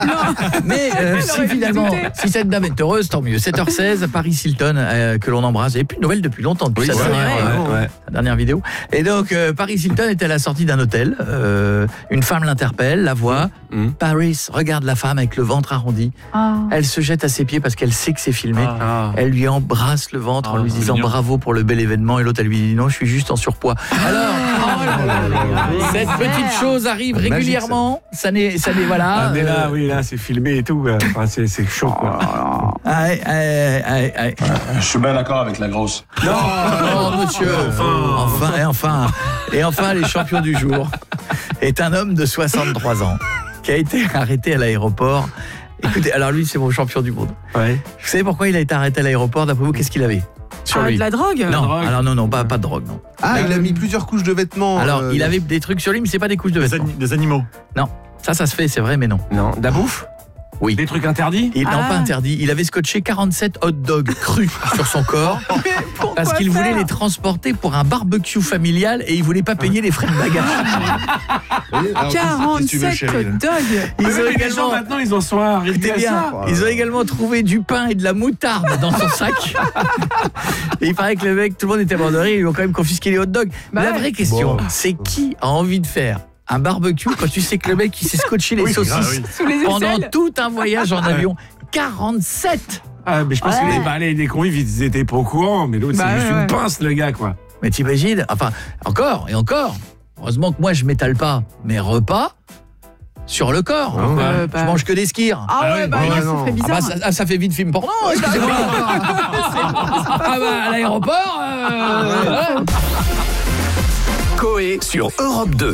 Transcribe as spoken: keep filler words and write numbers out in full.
Mais euh, si finalement, si cette dame est heureuse, tant mieux. sept heures seize, Paris Hilton, euh, que l'on embrasse. Et plus de nouvelles depuis longtemps, depuis Oui, sa ouais, dernière, ouais, euh, ouais. sa dernière vidéo. Et donc, euh, Paris Hilton était à la sortie d'un hôtel. Euh, une femme l'interpelle, la voit. Mmh. Paris, regarde la femme avec le ventre arrondi. Ah. Elle se jette à ses pieds parce qu'elle sait que c'est filmé. Ah. Elle lui embrasse le ventre Ah, en lui c'est disant mignon. bravo pour le bel événement. Et l'autre, elle lui dit non, je suis juste en surpoids. Alors, cette petite chose arrive Magique, régulièrement. Ça n'est, ça n'est, voilà. Ah, mais là, euh, oui, là, c'est filmé et tout. euh, Enfin, c'est, c'est chaud, quoi. aïe, aïe, aïe, aïe. Je suis bien d'accord avec la grosse. Non, non, monsieur. Enfin. enfin, et enfin, et enfin, les champions du jour est un homme de soixante-trois ans qui a été arrêté à l'aéroport. Écoutez, alors lui, c'est mon champion du monde. Ouais. Vous savez pourquoi il a été arrêté à l'aéroport? D'après vous, qu'est-ce qu'il avait sur Ah, lui? de la drogue. Non, drogue. alors non, non, pas, pas de drogue, non. Ah, il a mis plusieurs couches de vêtements. Alors, euh, il avait des trucs sur lui, mais c'est pas des couches de Des, vêtements. ani- des animaux. Non, ça, ça se fait, c'est vrai, mais non. Non, de la bouffe? Oui. Des trucs interdits? Il n'a Ah. pas interdit. Il avait scotché quarante-sept hot dogs crus sur son corps parce qu'il voulait les transporter pour un barbecue familial et il voulait pas payer les frais de bagage. vous voyez, alors, qu'est-ce que tu veux, quarante-sept chérie, là hot dogs. Ils Oui, ont mais les gens, également, maintenant, ils en sont arrivés écoutez à bien, ça. ils ont également trouvé du pain et de la moutarde dans son sac. Et il paraît que le mec, tout le monde était mort de rire, ils lui ont quand même confisqué les hot dogs. Bah la ouais. vraie question, Bon. c'est qui a envie de faire un barbecue quand tu sais que le mec il s'est scotché les Oui, saucisses ah oui. Sous les pendant aisselles. tout un voyage en avion? quarante-sept. Ah, mais je pense Ouais. que les, bah, les, les convives, ils étaient pas au courant, mais l'autre, Bah c'est ouais, juste ouais. une pince, le gars, quoi. Mais t'imagines, enfin, encore et encore. Heureusement que moi, je m'étale pas mes repas sur le corps. Ah ouais. Euh, Je bah- mange que des skirs. Ah ouais, ouais, bah ouais, là, ça non. ferait Ah bizarre. bah, ça, ah, ça fait vite film porno, excusez-moi. Ah bah, à l'aéroport... euh, voilà. Coé sur Europe deux.